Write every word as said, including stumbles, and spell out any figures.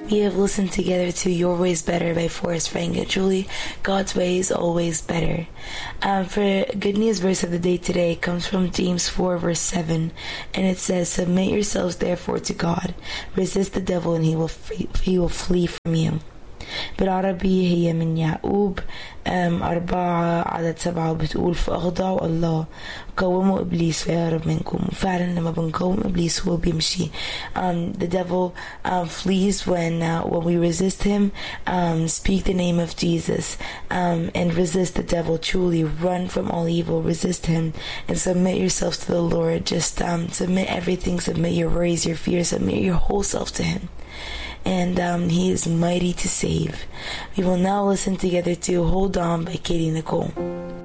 We have listened together to Your Way is Better by Forrest Frank. And truly, God's way is always better. Um, for good news verse of the day today comes from James four verse seven, and it says, "Submit yourselves therefore to God. Resist the devil, and he will free, he will flee from you." بالعربي هي من يعقوب أربعة عدد سبعة بتقول فأخضعوا الله قوموا إبليس فيهرب منكم. فعلا لما بنقوم إبليس هو بيمشي. um, The devil um, flees when uh, when we resist him. um, Speak the name of Jesus um, and resist the devil. Truly run from all evil, resist him, and submit yourselves to the Lord. Just um, submit everything, submit your worries, your fears, submit your whole self to him. And um, he is mighty to save. We will now listen together to Hold On by Katie Nicole.